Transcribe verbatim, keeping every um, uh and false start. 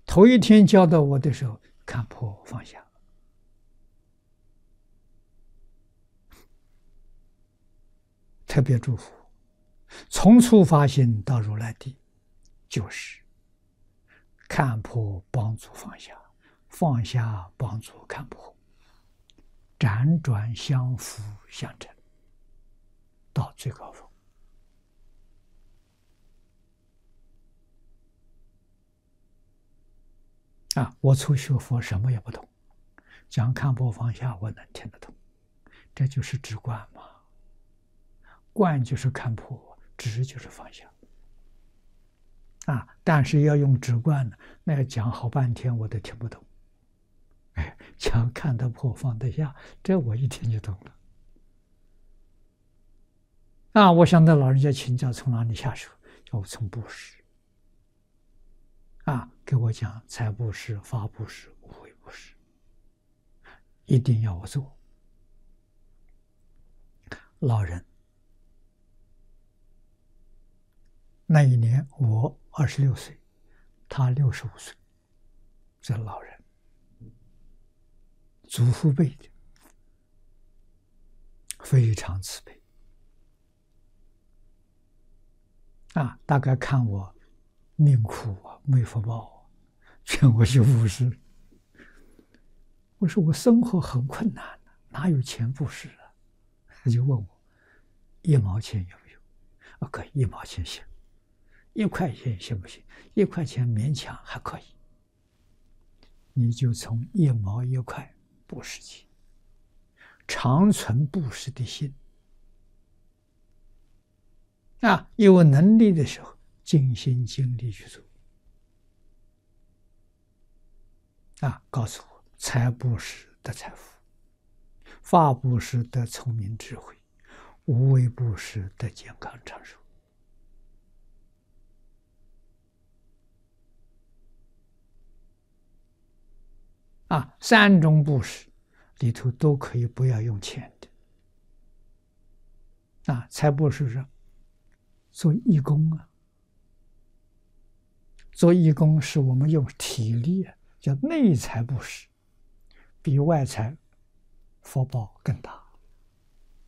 头一天教导我的时候，看破放下，特别祝福。从初发心到如来地，就是看破帮助放下，放下帮助看破，辗转相辅相成，到最高峰。啊，我初学佛什么也不懂，讲看破放下我能听得懂，这就是直观嘛。观就是看破，直就是放下。啊，但是要用直观的，那要讲好半天我都听不懂。哎，讲看得破放得下，这我一听就懂了。啊，我向那老人家请教，从哪里下手？我从布施。啊，给我讲财布施、法布施、无为布施，一定要我做。老人，那一年我二十六岁，他六十五岁，这老人，祖父辈的，非常慈悲。啊，大概看我命苦啊，没福报啊，劝我去布施。我说我生活很困难，哪有钱布施啊？他就问我一毛钱有没有？啊，可以，一毛钱行。一块钱行不行？一块钱勉强还可以。你就从一毛一块布施起，常存布施的心。啊，有能力的时候，尽心尽力去做。啊，告诉我，财布施得财富，法布施得聪明智慧，无为布施得健康长寿。啊，三种布施里头都可以不要用钱的。啊，财布施上做义工啊，做义工是我们用体力啊，叫内财布施，比外财福报更大。